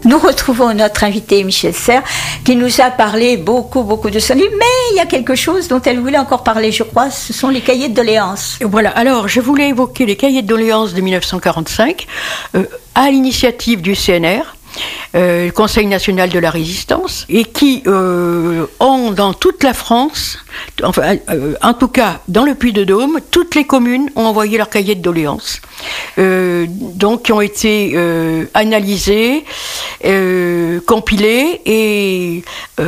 Nous retrouvons notre invitée Michèle Serres qui nous a parlé beaucoup de son livre, mais il y a quelque chose dont elle voulait encore parler, je crois, ce sont les cahiers de doléances. Voilà, alors je voulais évoquer les cahiers de doléances de 1945 à l'initiative du CNR. Le Conseil national de la résistance, et qui ont dans toute la France, enfin, en tout cas dans le Puy-de-Dôme, toutes les communes ont envoyé leurs cahiers de doléances, donc qui ont été analysés, compilés et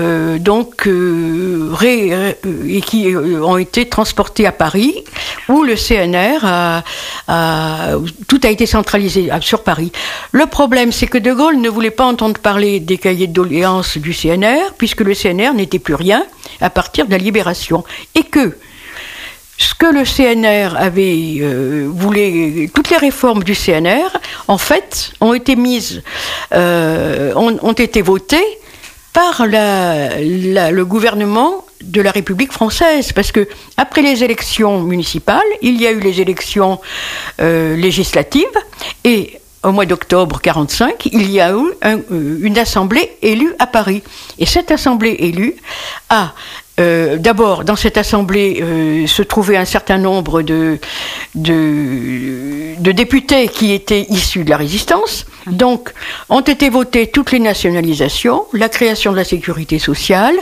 et qui ont été transportés à Paris, où le CNR tout a été centralisé sur Paris. Le problème, c'est que De Gaulle ne voulait pas entendre parler des cahiers de doléances du CNR, puisque le CNR n'était plus rien à partir de la Libération. Et que ce que le CNR avait voulait, toutes les réformes du CNR, en fait, ont été votées par le gouvernement de la République française, parce que après les élections municipales, il y a eu les élections législatives, et au mois d'octobre 1945, il y a eu une assemblée élue à Paris. Et cette assemblée élue a... d'abord, dans cette assemblée se trouvait un certain nombre de députés qui étaient issus de la résistance. Donc, ont été votées toutes les nationalisations, la création de la sécurité sociale,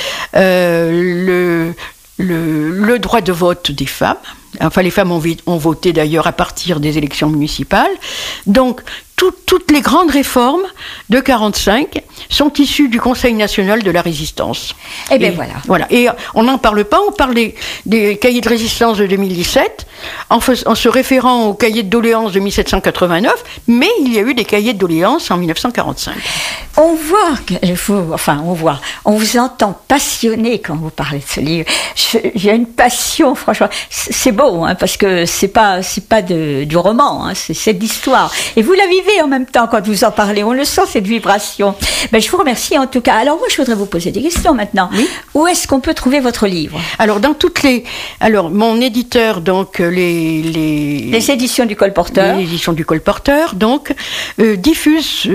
le droit de vote des femmes. Enfin, les femmes ont voté d'ailleurs à partir des élections municipales. Donc, toutes les grandes réformes de 1945 sont issues du Conseil national de la résistance. Eh bien voilà. Et on n'en parle pas, on parle des cahiers de résistance de 2017, en se référant aux cahiers de doléances de 1789, mais il y a eu des cahiers de doléances en 1945. On vous entend passionné quand vous parlez de ce livre. J'ai une passion, franchement. C'est beau, hein, parce que c'est pas du roman, hein, c'est de l'histoire. Et vous la vivez en même temps quand vous en parlez. On le sent, cette vibration. Ben, je vous remercie en tout cas. Alors moi, je voudrais vous poser des questions maintenant. Oui. Où est-ce qu'on peut trouver votre livre ? Alors mon éditeur, donc les éditions du Colporteur. Les éditions du Colporteur, donc diffusent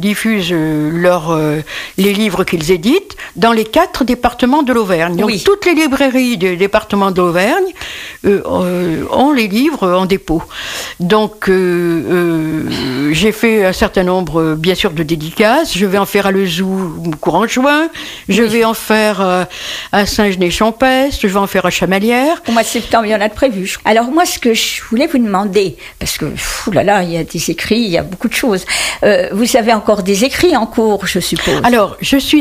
les livres qu'ils éditent dans les 4 départements de l'Auvergne. Donc toutes les librairies du département de l'Auvergne ont les livres en dépôt. Donc j'ai fait un certain nombre, bien sûr, de dédicaces. Je vais en faire à Lezou courant juin. Je vais en faire à Saint-Genès-Champest. Je vais en faire à Chamalières. Au mois de septembre, il y en a de prévus. Alors moi, ce que je voulais vous demander, parce que il y a des écrits, il y a beaucoup de choses. Vous avez encore des écrits en cours, je suppose. Alors, j'ai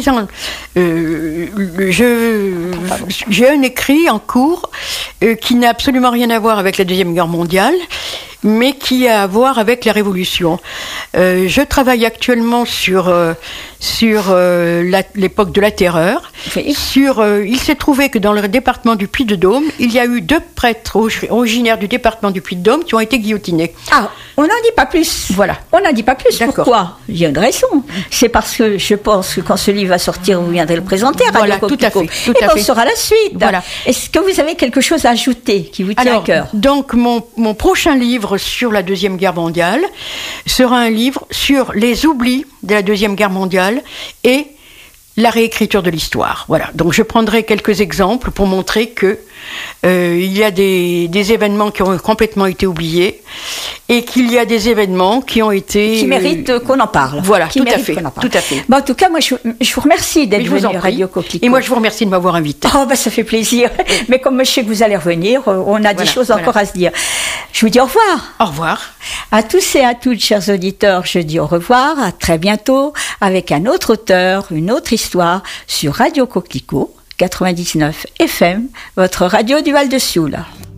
un écrit en cours qui n'a absolument rien à voir avec la Deuxième Guerre mondiale, mais qui a à voir avec la Révolution. Je travaille actuellement sur l'époque de la Terreur. Oui. Il s'est trouvé que dans le département du Puy-de-Dôme, il y a eu 2 prêtres originaires du département du Puy-de-Dôme qui ont été guillotinés. Ah, on n'en dit pas plus. Voilà. On n'en dit pas plus. D'accord. Pourquoi ? Il y a une raison. C'est parce que je pense que quand ce livre va sortir, vous viendrez le présenter à Radio Coquelicot. Tout à fait. On saura la suite. Voilà. Est-ce que vous avez quelque chose à ajouter qui vous tient à cœur ? Donc, mon prochain livre sur la Deuxième Guerre mondiale sera un livre sur les oublis de la Deuxième Guerre mondiale et la réécriture de l'histoire. Voilà. Donc je prendrai quelques exemples pour montrer que il y a des événements qui ont complètement été oubliés et qu'il y a des événements qui ont été... Qui méritent qu'on en parle. Voilà, tout à fait. En tout cas, moi, je vous remercie d'être venu à Radio Coquelicot. Et moi, je vous remercie de m'avoir invité. Ça fait plaisir. Mais comme je sais que vous allez revenir, on a des choses encore à se dire. Je vous dis au revoir. Au revoir. À tous et à toutes, chers auditeurs, je dis au revoir. À très bientôt avec un autre auteur, une autre histoire sur Radio Coquelicot 99 FM, votre radio du Val de Sioule.